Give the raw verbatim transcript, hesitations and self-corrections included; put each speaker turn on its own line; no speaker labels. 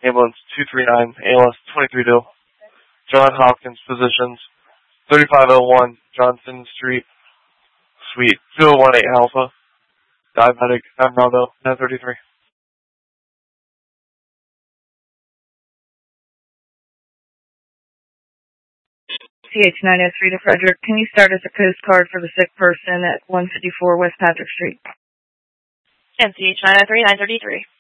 ambulance two three nine, A L S twenty-three D I L. John Hopkins, physicians, thirty-five oh one Johnson Street, Suite two oh one eight Alpha, diabetic, Bravo, nine thirty-three.
C H nine oh three to Frederick. Can you start as a coast card for the sick person at one fifty-four West Patrick Street?
And C H nine oh three, nine thirty-three.